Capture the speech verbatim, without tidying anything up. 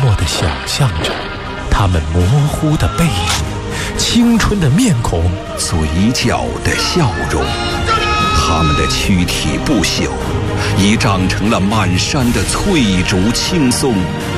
默地想象着他们模糊的背影，青春的面孔， 嘴角的笑容。他们的躯体不朽，已长成了满山的翠竹青松，